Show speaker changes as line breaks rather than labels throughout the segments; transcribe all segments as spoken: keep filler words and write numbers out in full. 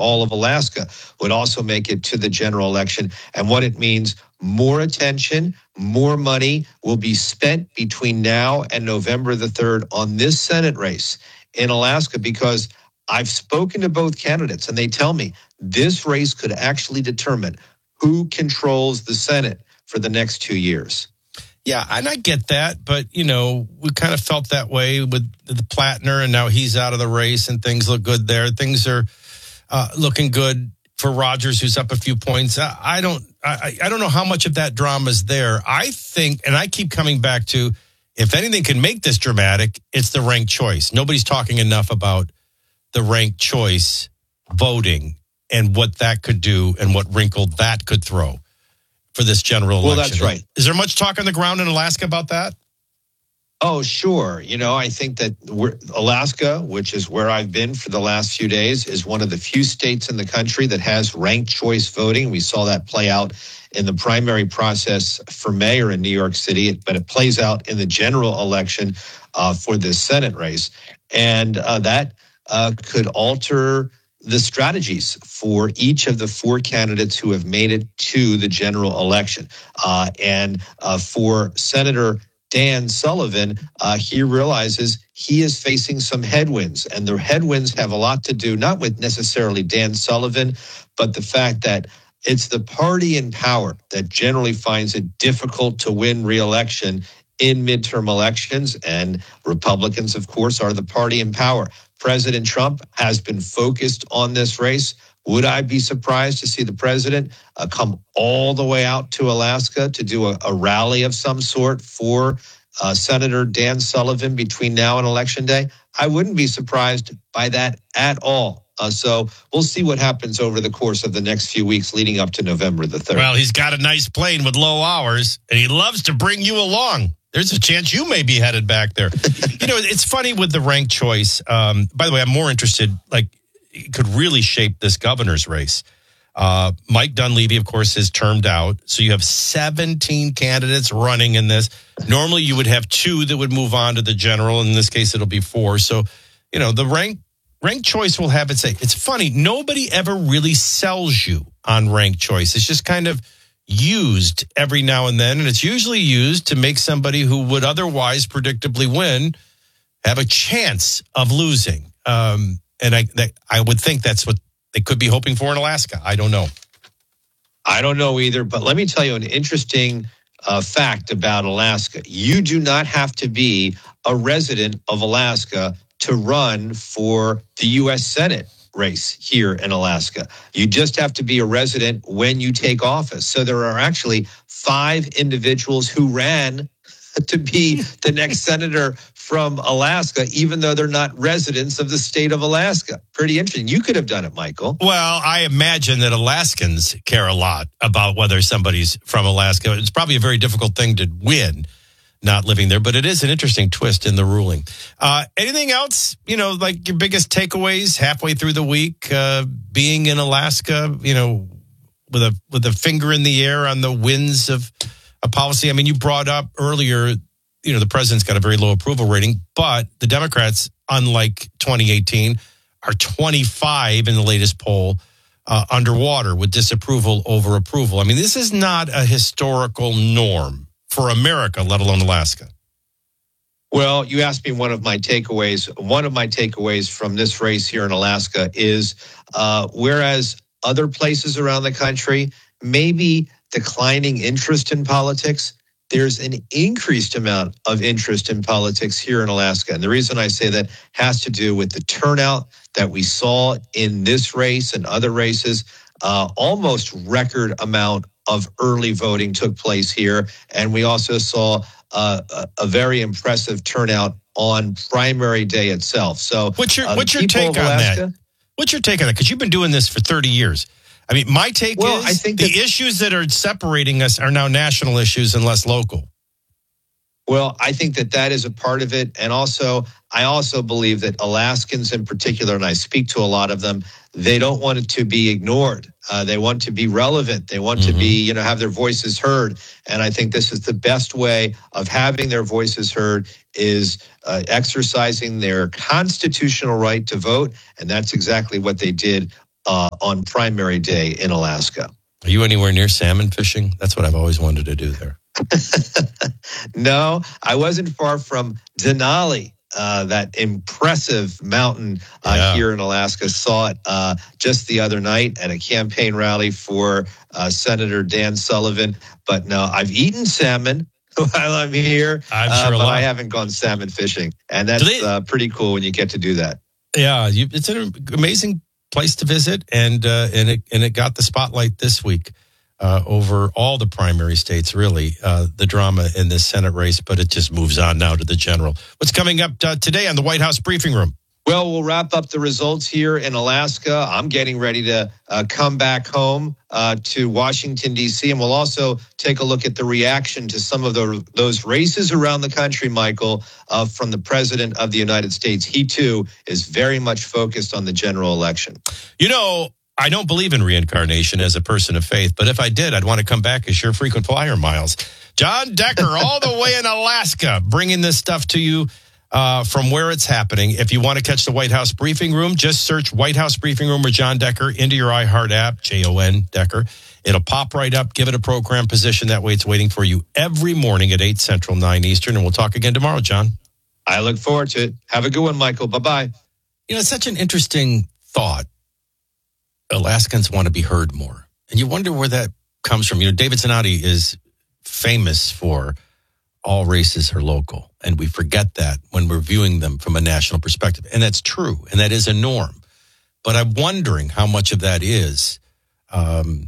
all of Alaska would also make it to the general election. And what it means, more attention, more money will be spent between now and November the third on this Senate race in Alaska, because I've spoken to both candidates and they tell me this race could actually determine who controls the Senate for the next two years.
Yeah, and I get that, but, you know, we kind of felt that way with the Plattner, and now he's out of the race, and things look good there. Things are uh, looking good for Rogers, who's up a few points. I, I don't I, I don't know how much of that drama is there. I think, and I keep coming back to, if anything can make this dramatic, it's the ranked choice. Nobody's talking enough about the ranked choice voting and what that could do and what wrinkle that could throw for this general election.
Well, that's right.
Is there much talk on the ground in Alaska about that?
Oh, sure. You know, I think that we're, Alaska, which is where I've been for the last few days, is one of the few states in the country that has ranked choice voting. We saw that play out in the primary process for mayor in New York City, but it plays out in the general election uh, for this Senate race. And uh, that uh, could alter the strategies for each of the four candidates who have made it to the general election. Uh, and uh, for Senator Dan Sullivan, uh, he realizes he is facing some headwinds, and the headwinds have a lot to do, not with necessarily Dan Sullivan, but the fact that it's the party in power that generally finds it difficult to win re-election in midterm elections. And Republicans, of course, are the party in power. President Trump has been focused on this race. Would I be surprised to see the president uh, come all the way out to Alaska to do a, a rally of some sort for uh, Senator Dan Sullivan between now and Election Day? I wouldn't be surprised by that at all. Uh, so we'll see what happens over the course of the next few weeks leading up to November the third.
Well, he's got a nice plane with low hours, and he loves to bring you along. There's a chance you may be headed back there. You know, it's funny with the ranked choice. Um, by the way, I'm more interested, like, it could really shape this governor's race. Uh, Mike Dunleavy, of course, is termed out. So you have seventeen candidates running in this. Normally you would have two that would move on to the general. In this case, it'll be four. So, you know, the ranked, ranked choice will have its say. It's funny. Nobody ever really sells you on ranked choice. It's just kind of used every now and then. And it's usually used to make somebody who would otherwise predictably win have a chance of losing. Um, And I that, I would think that's what they could be hoping for in Alaska. I don't know.
I don't know either. But let me tell you an interesting uh, fact about Alaska. You do not have to be a resident of Alaska to run for the U S Senate race here in Alaska. You just have to be a resident when you take office. So there are actually five individuals who ran to be the next senator from Alaska, even though they're not residents of the state of Alaska. Pretty interesting. You could have done it, Michael.
Well, I imagine that Alaskans care a lot about whether somebody's from Alaska. It's probably a very difficult thing to win not living there, but it is an interesting twist in the ruling. Uh, anything else, you know, like your biggest takeaways halfway through the week, uh, being in Alaska, you know, with a with a finger in the air on the winds of a policy? I mean, you brought up earlier, you know, the president's got a very low approval rating, but the Democrats, unlike twenty eighteen, are twenty-five in the latest poll uh, underwater with disapproval over approval. I mean, this is not a historical norm for America, let alone Alaska.
Well, you asked me one of my takeaways. One of my takeaways from this race here in Alaska is uh, whereas other places around the country maybe declining interest in politics, there's an increased amount of interest in politics here in Alaska. And the reason I say that has to do with the turnout that we saw in this race and other races. Uh, almost record amount of early voting took place here. And we also saw uh, a, a very impressive turnout on primary day itself. So
what's your,
uh,
what's your take on
Alaska,
that? What's your take on that? Because you've been doing this for thirty years. I mean, my take
well,
is
I think
the
that,
issues that are separating us are now national issues and less local.
Well, I think that that is a part of it. And also, I also believe that Alaskans in particular, and I speak to a lot of them, they don't want it to be ignored. Uh, they want to be relevant. They want mm-hmm. to be, you know, have their voices heard. And I think this is the best way of having their voices heard is uh, exercising their constitutional right to vote. And that's exactly what they did uh, on primary day in Alaska.
Are you anywhere near salmon fishing? That's what I've always wanted to do there.
No, I wasn't far from Denali, uh, that impressive mountain uh,
Yeah.
here in Alaska. Saw it uh, just the other night at a campaign rally for uh, Senator Dan Sullivan. But no, I've eaten salmon while I'm here,
I'm
uh,
sure a
but
lot.
I haven't gone salmon fishing. And that's
Do they-
uh, pretty cool when you get to do that.
Yeah, you, it's an amazing place to visit, and uh, and it and it got the spotlight this week uh, over all the primary states. Really, uh, the drama in this Senate race, but it just moves on now to the general. What's coming up uh, today on the White House briefing room?
Well, we'll wrap up the results here in Alaska. I'm getting ready to uh, come back home uh, to Washington, D C, and we'll also take a look at the reaction to some of the, those races around the country, Michael, uh, from the President of the United States. He, too, is very much focused on the general election.
You know, I don't believe in reincarnation as a person of faith, but if I did, I'd want to come back as your frequent flyer, Miles. John Decker, all the way in Alaska, bringing this stuff to you Uh, from where it's happening. If you want to catch the White House briefing room, just search White House briefing room or John Decker into your iHeart app, J O N Decker. It'll pop right up. Give it a program position. That way it's waiting for you every morning at eight Central, nine Eastern. And we'll talk again tomorrow, John.
I look forward to it. Have a good one, Michael. Bye-bye.
You know, it's such an interesting thought. Alaskans want to be heard more. And you wonder where that comes from. You know, David Zanotti is famous for all races are local. And we forget that when we're viewing them from a national perspective. And that's true. And that is a norm. But I'm wondering how much of that is um,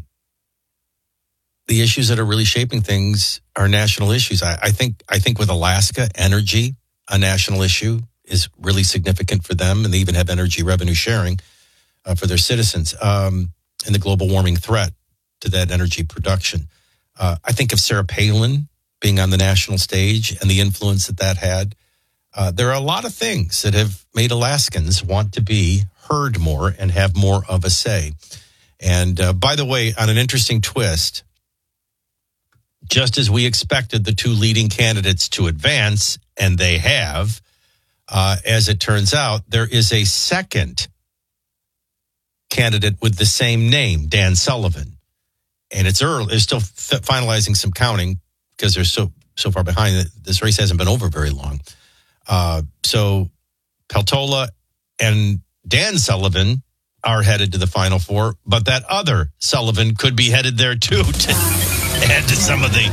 the issues that are really shaping things are national issues. I, I think I think with Alaska, energy, a national issue, is really significant for them. And they even have energy revenue sharing uh, for their citizens um, and the global warming threat to that energy production. Uh, I think of Sarah Palin being on the national stage and the influence that that had. Uh, there are a lot of things that have made Alaskans want to be heard more and have more of a say. And uh, by the way, on an interesting twist, just as we expected the two leading candidates to advance, and they have, uh, as it turns out, there is a second candidate with the same name, Dan Sullivan. And it's early, they're still f- finalizing some counting, because they're so so far behind. This race hasn't been over very long. Uh, so Peltola and Dan Sullivan are headed to the Final Four, but that other Sullivan could be headed there too to add to some of the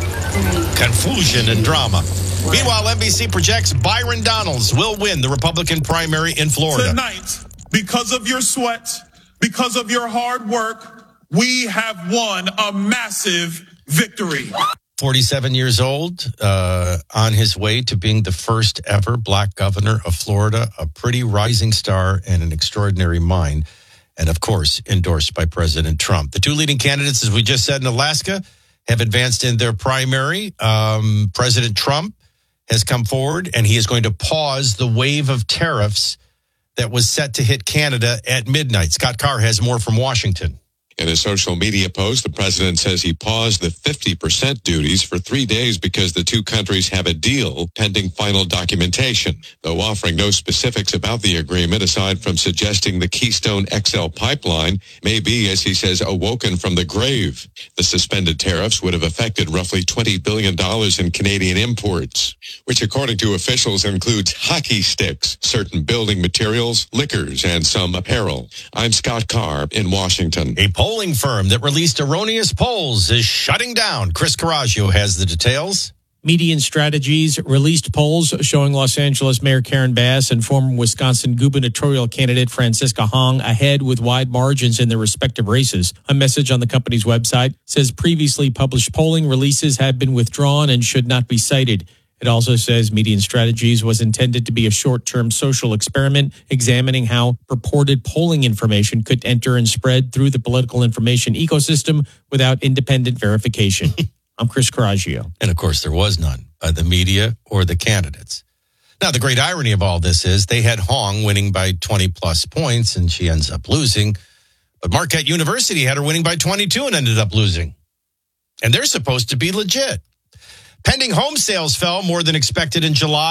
confusion and drama. Meanwhile, N B C projects Byron Donalds will win the Republican primary in Florida.
Tonight, because of your sweat, because of your hard work, we have won a massive victory.
forty-seven years old, uh, on his way to being the first ever black governor of Florida, a pretty rising star and an extraordinary mind, and of course, endorsed by President Trump. The two leading candidates, as we just said in Alaska, have advanced in their primary. Um, President Trump has come forward, and he is going to pause the wave of tariffs that was set to hit Canada at midnight. Scott Carr has more from Washington.
In a social media post, the president says he paused the fifty percent duties for three days because the two countries have a deal pending final documentation, though offering no specifics about the agreement aside from suggesting the Keystone X L pipeline may be, as he says, awoken from the grave. The suspended tariffs would have affected roughly twenty billion dollars in Canadian imports, which according to officials includes hockey sticks, certain building materials, liquors, and some apparel. I'm Scott Carr in Washington.
A polling firm that released erroneous polls is shutting down. Chris Coraggio has the details.
Median Strategies released polls showing Los Angeles Mayor Karen Bass and former Wisconsin gubernatorial candidate Francisca Hong ahead with wide margins in their respective races. A message on the company's website says previously published polling releases have been withdrawn and should not be cited. It also says Median Strategies was intended to be a short-term social experiment examining how purported polling information could enter and spread through the political information ecosystem without independent verification. I'm Chris Coraggio.
And of course, there was none by the media or the candidates. Now, the great irony of all this is they had Hong winning by twenty plus points and she ends up losing. But Marquette University had her winning by twenty-two and ended up losing. And they're supposed to be legit. Pending home sales fell more than expected in July.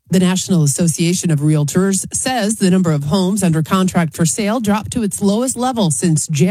The National Association of Realtors says the number of homes under contract for sale dropped to its lowest level since January.